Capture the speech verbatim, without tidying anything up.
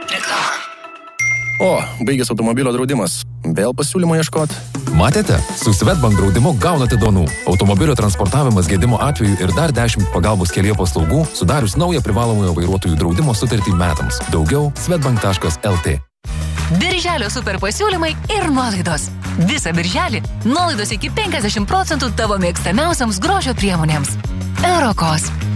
Reklama. O, baigęs automobilio draudimas. Vėl pasiūlymo ieškot. Matėte? Su Swedbank draudimu gaunate donų. Automobilio transportavimas gedimo atveju ir dar dešimt pagalbos kelyje paslaugų, sudarius naują privalomojo vairuotojų draudimo sutartį metams. Daugiau swedbank taškas el tė. Birželio super pasiūlymai ir nuolaidos. Visą birželį nuolaidos iki penkiasdešimt procentų tavo mėgstamiausiams grožio priemonėms. Eurokos.